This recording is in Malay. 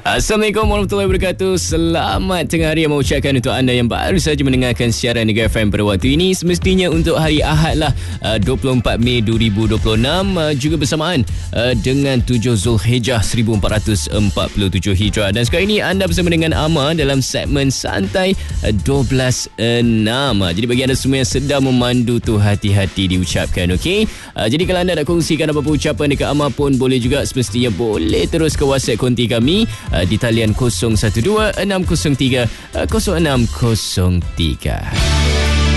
Assalamualaikum warahmatullahi wabarakatuh. Selamat tengah hari yang mengucapkan untuk anda yang baru saja mendengarkan siaran Negara FM pada waktu ini. Semestinya untuk hari Ahad lah, 24 Mei 2026, juga bersamaan dengan 7 Zulhijjah 1447 Hijrah. Dan sekarang ini anda bersama dengan Amar dalam segmen Santai 12.6. Jadi bagi anda semua yang sedang memandu tu, hati-hati diucapkan, okey? Jadi kalau anda nak kongsikan apa-apa ucapan dekat Amar pun boleh juga, semestinya boleh terus ke WhatsApp konti kami di talian 012 603 0603.